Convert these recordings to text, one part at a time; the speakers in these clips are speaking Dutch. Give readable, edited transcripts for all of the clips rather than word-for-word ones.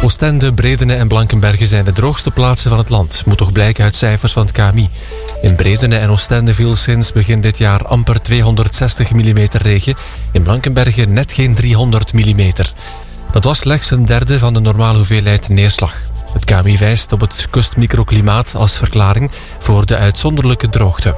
Oostende, Bredene en Blankenberge zijn de droogste plaatsen van het land. Moet toch blijken uit cijfers van het KMI. In Bredene en Oostende viel sinds begin dit jaar amper 260 mm regen. In Blankenberge net geen 300 mm. Dat was slechts een derde van de normale hoeveelheid neerslag. Het KMI wijst op het kustmicroklimaat als verklaring voor de uitzonderlijke droogte.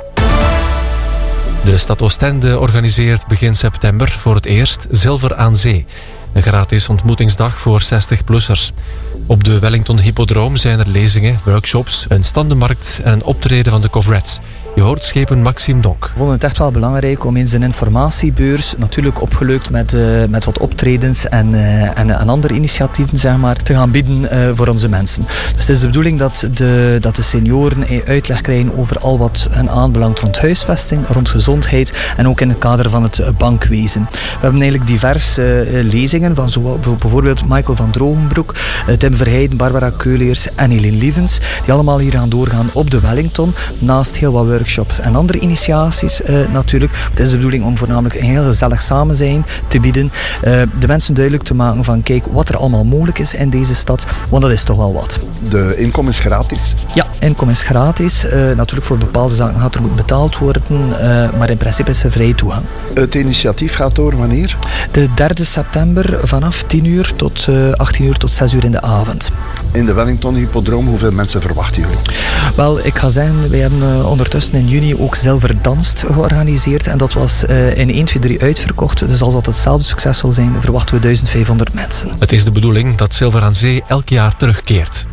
De stad Oostende organiseert begin september voor het eerst Zilver aan Zee. Een gratis ontmoetingsdag voor 60-plussers. Op de Wellington Hippodroom zijn er lezingen, workshops, een standenmarkt en een optreden van de Coverets. Je hoort schepen Maxime Donk. We vonden het echt wel belangrijk om eens een informatiebeurs, natuurlijk opgeleukt met wat optredens en andere initiatieven, zeg maar, te gaan bieden voor onze mensen. Dus het is de bedoeling dat de senioren uitleg krijgen over al wat hen aanbelangt rond huisvesting, rond gezondheid en ook in het kader van het bankwezen. We hebben eigenlijk diverse lezingen van bijvoorbeeld Michael van Drogenbroek, Tim Verheijden, Barbara Keuleers en Eline Lievens, die allemaal hier gaan doorgaan op de Wellington, naast heel wat workshops en andere initiaties natuurlijk. Het is de bedoeling om voornamelijk een heel gezellig samen zijn te bieden. De mensen duidelijk te maken van kijk wat er allemaal mogelijk is in deze stad, want dat is toch wel wat. De inkom is gratis? Ja, inkom is gratis. Natuurlijk voor bepaalde zaken gaat er moeten betaald worden, maar in principe is er vrije toegang. Het initiatief gaat door wanneer? De 3 september vanaf 10 uur tot 18 uur tot 6 uur in de avond. In de Wellington Hippodroom, hoeveel mensen verwachten jullie? Wel, ik ga zeggen, wij hebben ondertussen in juni ook Zilver Danst georganiseerd en dat was in 1, 2, 3 uitverkocht. Dus als dat hetzelfde succes zal zijn, verwachten we 1500 mensen. Het is de bedoeling dat Zilver aan Zee elk jaar terugkeert.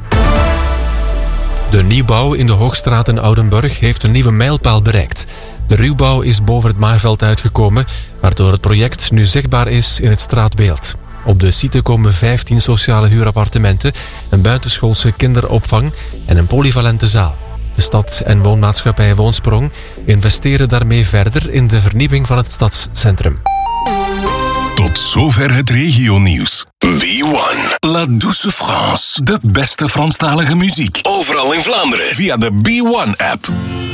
De nieuwbouw in de Hoogstraat in Oudenburg heeft een nieuwe mijlpaal bereikt. De ruwbouw is boven het maaiveld uitgekomen, waardoor het project nu zichtbaar is in het straatbeeld. Op de site komen 15 sociale huurappartementen, een buitenschoolse kinderopvang en een polyvalente zaal. De stad en woonmaatschappij Woonsprong investeren daarmee verder in de vernieuwing van het stadscentrum. Tot zover het regionieuws. B1. La Douce France. De beste Franstalige muziek. Overal in Vlaanderen. Via de B1-app.